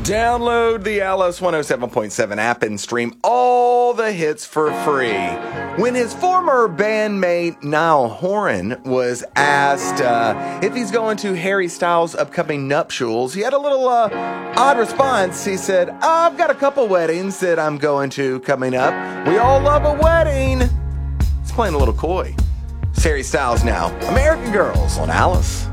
Download the Alice 107.7 app and stream all the hits for free. When his former bandmate Niall Horan was asked if he's going to Harry Styles' upcoming nuptials, he had a little odd response. He said, I've got a couple weddings that I'm going to coming up. We all love a wedding. He's playing a little coy. It's Harry Styles now. American Girls on Alice.